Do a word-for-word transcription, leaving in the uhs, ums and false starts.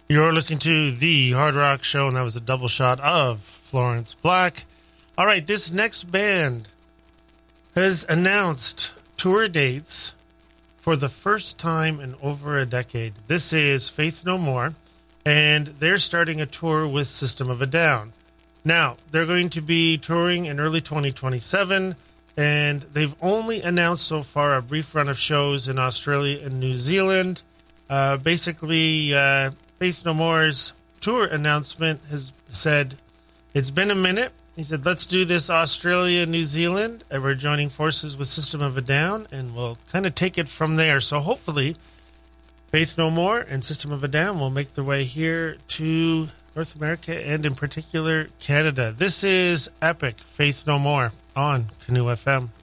You're listening to the Hard Rock Show, and that was a double shot of Florence Black. All right, this next band has announced tour dates for the first time in over a decade. This is Faith No More, and they're starting a tour with System of a Down. Now, they're going to be touring in early twenty twenty-seven, and they've only announced so far a brief run of shows in Australia and New Zealand. Uh, basically, uh, Faith No More's tour announcement has said, it's been a minute. He said, let's do this Australia, New Zealand, and we're joining forces with System of a Down, and we'll kind of take it from there. So hopefully, Faith No More and System of a Down will make their way here to North America and, in particular, Canada. This is Epic, Faith No More on Canoe F M.